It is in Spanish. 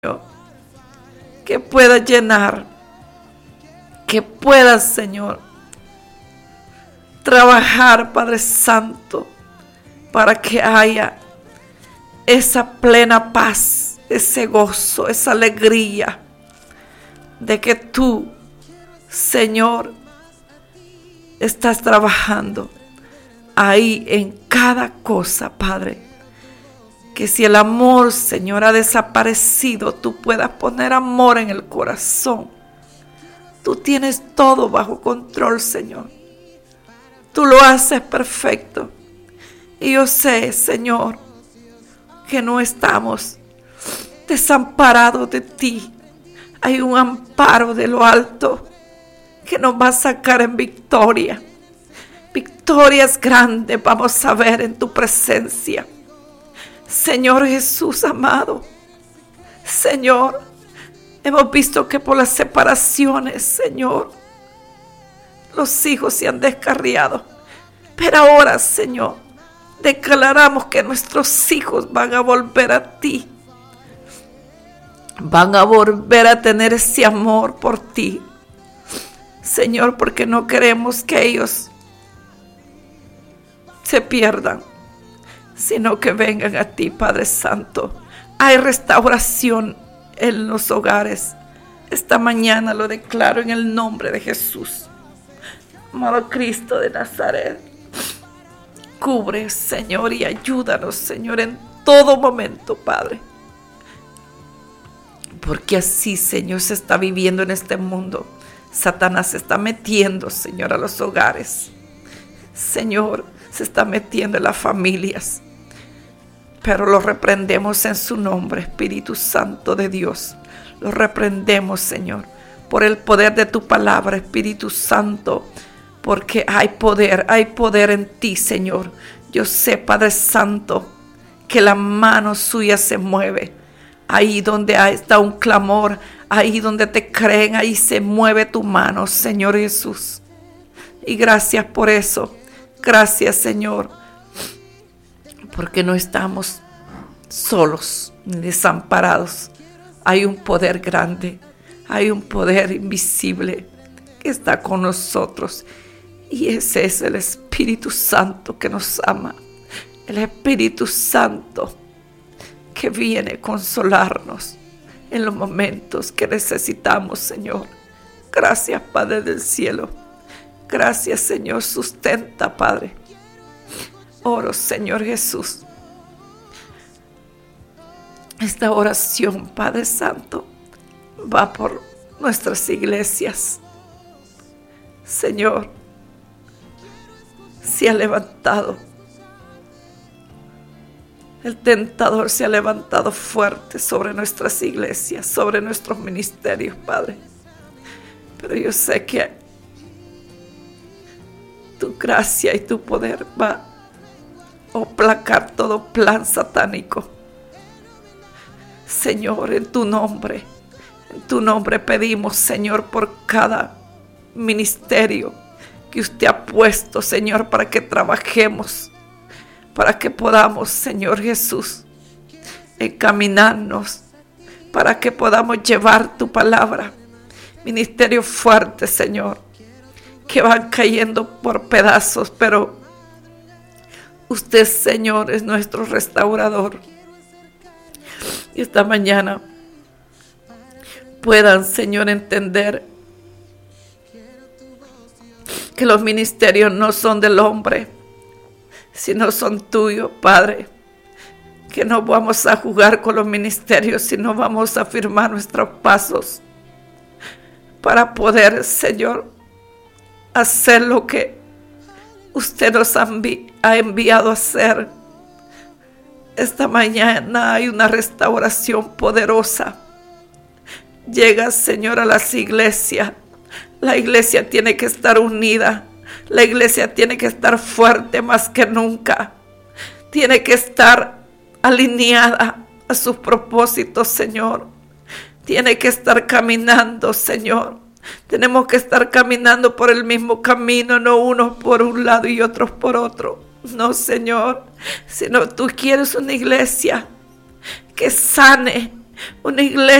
que puedas llenar, que puedas, Señor, trabajar, Padre Santo, para que haya esa plena paz, ese gozo, esa alegría de que tú, Señor, estás trabajando ahí en cada cosa, Padre. Que si el amor, Señor, ha desaparecido, tú puedas poner amor en el corazón. Tú tienes todo bajo control, Señor. Tú lo haces perfecto. Y yo sé, Señor, que no estamos desamparados de ti. Hay un amparo de lo alto que nos va a sacar en victoria. Victorias grandes vamos a ver en tu presencia. Señor Jesús amado, Señor, hemos visto que por las separaciones, Señor, los hijos se han descarriado. Pero ahora, Señor, declaramos que nuestros hijos van a volver a ti. Van a volver a tener ese amor por ti. Señor, porque no queremos que ellos se pierdan, sino que vengan a ti, Padre Santo. Hay restauración en los hogares. Esta mañana lo declaro en el nombre de Jesús. Amado Cristo de Nazaret, cubre, Señor, y ayúdanos, Señor, en todo momento, Padre. Porque así, Señor, se está viviendo en este mundo. Satanás se está metiendo, Señor, a los hogares. Señor, se está metiendo en las familias. Pero lo reprendemos en su nombre, Espíritu Santo de Dios. Lo reprendemos, Señor, por el poder de tu palabra, Espíritu Santo. Porque hay poder en ti, Señor. Yo sé, Padre Santo, que la mano suya se mueve. Ahí donde está un clamor, ahí donde te creen, ahí se mueve tu mano, Señor Jesús. Y gracias por eso. Gracias, Señor, porque no estamos solos ni desamparados. Hay un poder grande, hay un poder invisible que está con nosotros. Y ese es el Espíritu Santo que nos ama. El Espíritu Santo que viene a consolarnos en los momentos que necesitamos, Señor. Gracias, Padre del cielo. Gracias, Señor. Sustenta, Padre. Oro, Señor Jesús. Esta oración, Padre Santo, va por nuestras iglesias. Señor, se ha levantado. El tentador se ha levantado fuerte sobre nuestras iglesias, sobre nuestros ministerios, Padre. Pero yo sé que tu gracia y tu poder va a aplacar todo plan satánico. Señor, en tu nombre pedimos, Señor, por cada ministerio que usted ha puesto, Señor, para que trabajemos, para que podamos, Señor Jesús, encaminarnos, para que podamos llevar tu palabra. Ministerio fuerte, Señor, que van cayendo por pedazos, pero usted, Señor, es nuestro restaurador. Y esta mañana puedan, Señor, entender que los ministerios no son del hombre, sino son tuyos, Padre. Que no vamos a jugar con los ministerios, sino vamos a firmar nuestros pasos para poder, Señor, hacer lo que usted nos ha enviado a hacer. Esta mañana hay una restauración poderosa. Llega, Señor, a las iglesias. La iglesia tiene que estar unida. La iglesia tiene que estar fuerte más que nunca. Tiene que estar alineada a sus propósitos, Señor. Tiene que estar caminando, Señor. Tenemos que estar caminando por el mismo camino, no unos por un lado y otros por otro. No, Señor, sino tú quieres una iglesia que sane, una iglesia